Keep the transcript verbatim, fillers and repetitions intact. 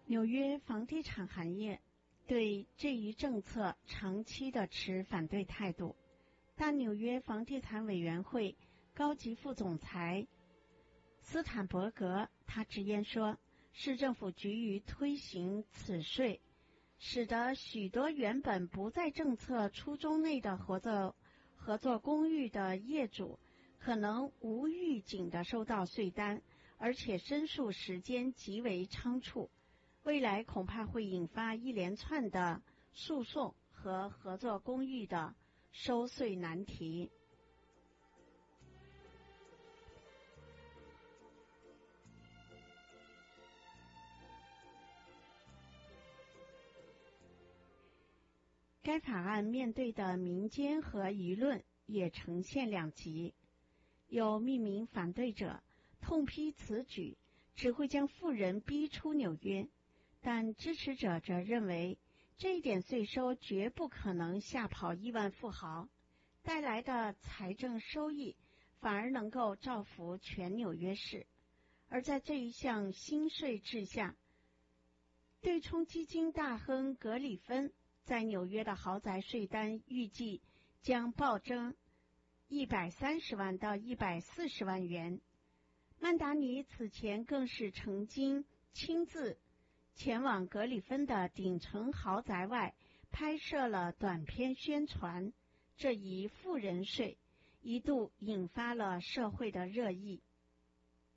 纽约房地产行业对这一政策长期的持反对态度，但纽约房地产委员会高级副总裁斯坦伯格他直言说，市政府急于推行此税，使得许多原本不在政策初衷内的合作合作公寓的业主可能无预警地收到税单，而且申诉时间极为仓促，未来恐怕会引发一连串的诉讼和合作公寓的收税难题。该法案面对的民间和舆论也呈现两极，有匿名反对者痛批此举只会将富人逼出纽约，但支持者则认为这一点税收绝不可能吓跑亿万富豪，带来的财政收益反而能够造福全纽约市。而在这一项新税制下，对冲基金大亨格里芬在纽约的豪宅税单预计将暴增一百三十万到一百四十万元。曼达尼此前更是曾经亲自前往格里芬的顶层豪宅外拍摄了短片宣传，这一富人税一度引发了社会的热议。